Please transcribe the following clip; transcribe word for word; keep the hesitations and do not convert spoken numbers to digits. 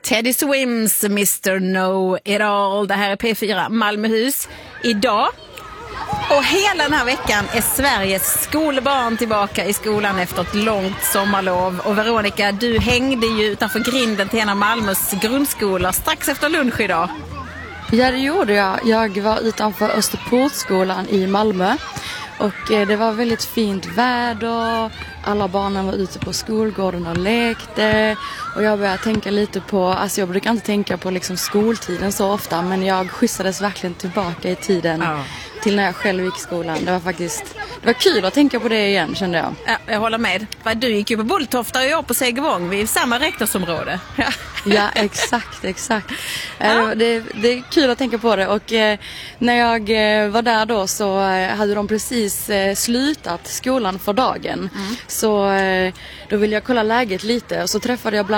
Teddy Swims, mister Know It All. Det här är P fyra Malmöhus. Idag och hela den här veckan är Sveriges skolbarn tillbaka i skolan efter ett långt sommarlov. Och Veronica, du hängde ju utanför grinden till en av Malmös grundskolor strax efter lunch idag. Ja, det gjorde jag. Jag var utanför Österportskolan i Malmö. Och det var väldigt fint väder. Alla barnen var ute på skolgården och lekte. Och jag började tänka lite på, alltså jag brukar inte tänka på liksom skoltiden så ofta. Men jag skjutsades verkligen tillbaka i tiden ja. till när jag själv gick i skolan. Det var faktiskt, det var kul att tänka på det igen, kände jag. Ja, jag håller med. Du gick ju på Bulltofta och jag på Segevång. Vi är i samma rektorsområde. Ja, ja exakt, exakt. Ja. Det, det är kul att tänka på det. Och eh, när jag eh, var där då så eh, hade de precis eh, slutat skolan för dagen. Mm. Så eh, då ville jag kolla läget lite. Och så träffade jag bland